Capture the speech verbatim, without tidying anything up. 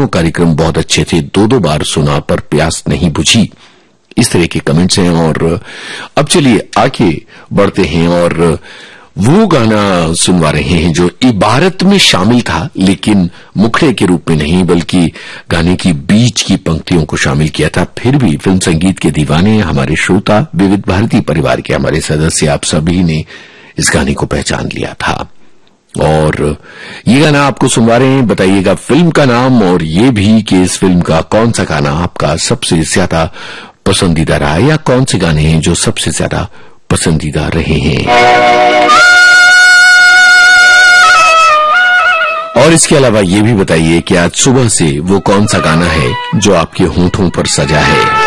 दोनों कार्यक्रम बहुत अच्छे थे, दो दो बार सुना पर प्यास नहीं बुझी। इस तरह के कमेंट्स हैं। और अब चलिए आगे बढ़ते हैं और वो गाना सुनवा रहे हैं जो इबारत में शामिल था, लेकिन मुखड़े के रूप में नहीं बल्कि गाने की बीच की पंक्तियों को शामिल किया था। फिर भी फिल्म संगीत के दीवाने, हमारे श्रोता, विविध भारती परिवार के हमारे सदस्य, आप सभी ने इस गाने को पहचान लिया था। और ये गाना आपको सुनवा रहे हैं। बताइएगा फिल्म का नाम और ये भी कि इस फिल्म का कौन सा गाना आपका सबसे ज्यादा पसंदीदा रहा या कौन से गाने हैं जो सबसे ज्यादा पसंदीदा रहे हैं। और इसके अलावा ये भी बताइए कि आज सुबह से वो कौन सा गाना है जो आपके होंठों पर सजा है।